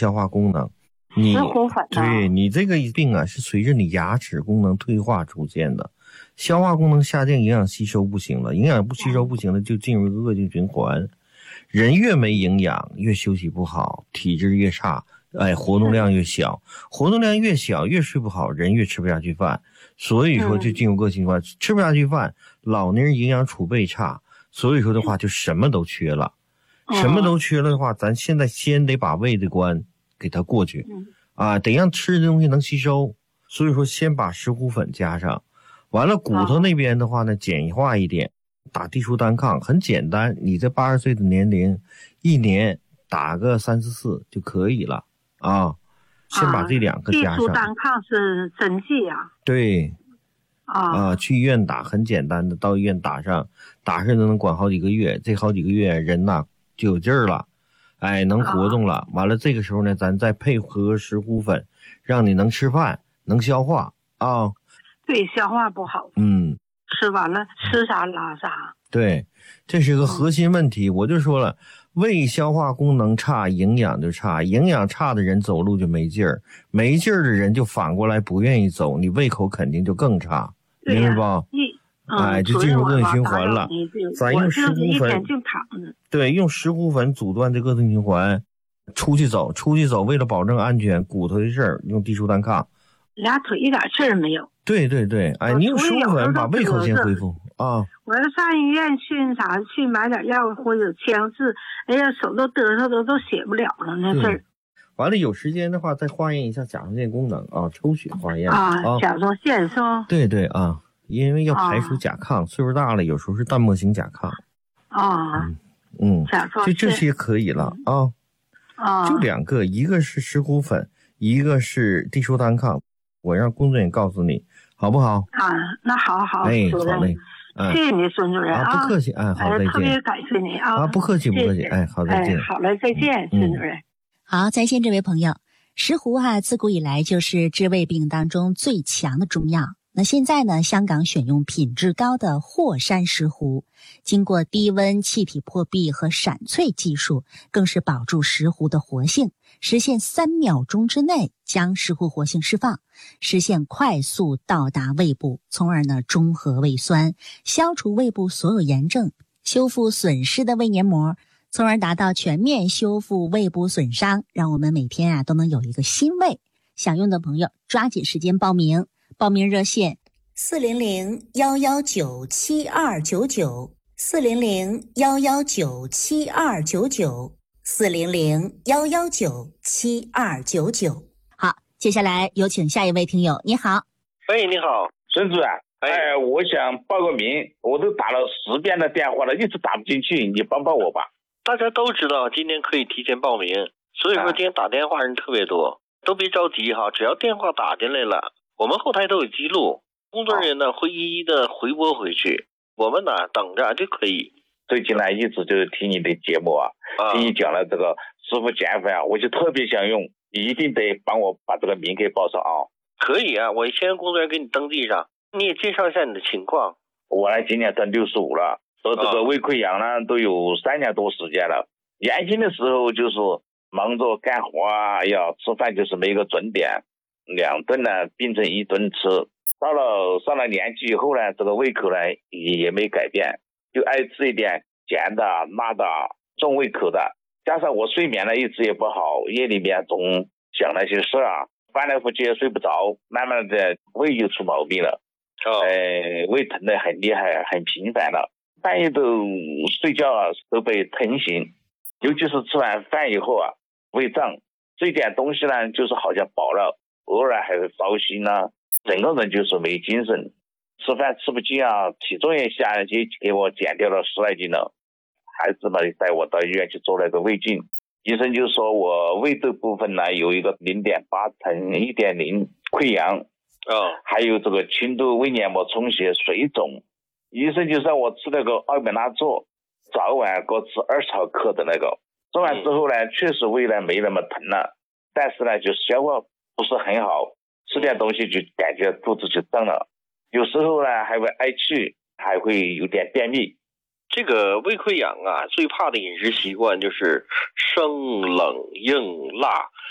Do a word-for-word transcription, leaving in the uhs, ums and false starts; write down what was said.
消化功能。你石斛粉呢？ 对，你这个病啊，是随着你牙齿功能退化出现的，消化功能下降，营养吸收不行了，营养不吸收不行了，就进入一个恶性循环。人越没营养，越休息不好，体质越差，哎，活动量越小，活动量越小，越睡不好，人越吃不下去饭，所以说就进入恶性循环。吃不下去饭，老年人营养储备差，所以说的话就什么都缺了。什么都缺了的话，咱现在先得把胃的关给它过去啊，得让吃的东西能吸收。所以说先把石斛粉加上，完了骨头那边的话呢，简化一点，打地舒单抗很简单，你这八十岁的年龄，一年打个三四次就可以了啊。先把这两个加上。 地舒单抗是针剂啊？ 对。啊, 啊，去医院打很简单的，到医院打上，打上都能管好几个月，这好几个月人呐就有劲儿了，哎，能活动了。完了这个时候呢，咱再配合石斛粉，让你能吃饭，能消化啊。 对，消化不好， 嗯， 吃完了吃啥拉啥。 对，这是个核心问题。嗯、我就说了，胃消化功能差，营养就差，营养差的人走路就没劲儿，没劲儿的人就反过来不愿意走，你胃口肯定就更差，明白吧？ 嗯、 哎，就进入恶性循环了。咱用石斛粉，对，用石斛粉阻断这个恶性循环，出去走，出去走，为了保证安全，骨头的事儿用地舒单抗。 俩腿一点事儿没有。 对对对，哎，你用石斛粉把胃口先恢复啊。 我要上医院去啥去买点药或者签字，哎呀，手都嘚瑟的都写不了了那事儿。 完了有时间的话再化验一下甲状腺功能啊，抽血化验啊，啊甲状腺是吧？ 对对啊，因为要排除甲亢，啊、岁数大了有时候是淡漠型甲亢。 啊， 嗯，嗯甲状腺就这些可以了啊。 啊， 就两个，一个是石斛粉，一个是地舒单抗，我让工作人员告诉你，好不好？ 啊，那好好， 哎，好嘞。 谢谢你，孙主任啊！ 不客气，哎，好，再见。 特别感谢你啊！ 啊，不客气，不客气，哎，好，再见。 好嘞，再见，孙主任。 好，在线这位朋友，石斛啊，自古以来就是治胃病当中最强的中药。那现在呢，香港选用品质高的霍山石斛，经过低温气体破壁和闪萃技术，更是保住石斛的活性，实现三秒钟之内将石斛活性释放，实现快速到达胃部，从而呢中和胃酸，消除胃部所有炎症，修复损失的胃黏膜，从而达到全面修复胃部损伤，让我们每天啊都能有一个新胃。想用的朋友抓紧时间报名。报名热线四零零幺幺九七二九九，四零零幺幺九七二九九，四零零幺幺九七二九九。好，接下来有请下一位听友。你好。 喂，你好， 孙主任。哎，我想报个名，我都打了十遍的电话了，一直打不进去，你帮帮我吧。 大家都知道今天可以提前报名，所以说今天打电话人特别多，都别着急哈，只要电话打进来了，我们后台都有记录，工作人员呢会一一的回拨回去，我们呢等着就可以。 最近呢一直就是听你的节目啊，啊听你讲了这个师傅减肥啊，我就特别想用，你一定得帮我把这个名给报上啊。 可以啊，我先工作人员给你登记上，你也介绍一下你的情况。 我呢今年才六十五了，得这个胃溃疡呢都有三年多时间了。年轻的时候就是忙着干活啊，要吃饭就是没一个准点，两顿呢变成一顿吃。到了上了年纪以后呢，这个胃口呢也也没改变，就爱吃一点咸的、辣的、重胃口的。加上我睡眠呢一直也不好，夜里面总想那些事啊，翻来覆去也睡不着，慢慢的胃就出毛病了。哦，呃，胃疼的很厉害，很频繁了，半夜都睡觉啊都被疼醒，尤其是吃完饭以后啊，胃胀，这一点东西呢就是好像饱了，偶尔还会烧心啊，整个人就是没精神，吃饭吃不进啊，体重也下去给我减掉了十来斤了。孩子嘛带我到医院去做了个胃镜，医生就说我胃的部分呢有一个 零点八 乘 一点零 溃疡，哦，还有这个轻度胃黏膜充血水肿。医生就让我吃那个奥美拉唑，早晚各吃二十毫克的那个，吃完之后呢确实胃呢没那么疼了，但是呢就消化不是很好，吃点东西就感觉肚子就胀了，有时候呢还会嗳气，还会有点便秘。 这个胃溃疡啊，最怕的饮食习惯就是生冷硬辣，